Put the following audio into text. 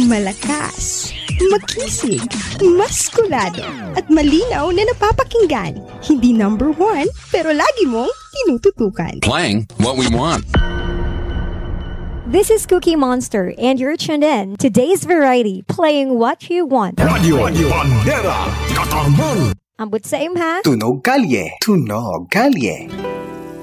Malakas, makisig, maskulado, at malinaw na napapakinggan. Hindi number one, pero lagi mong tinututukan. Playing what we want. This is Cookie Monster, and you're tuned in to Today's Variety, playing what you want. Radio Bandera, Katarman. Ambot sa imha. Tunog Kalye. Tunog Kalye.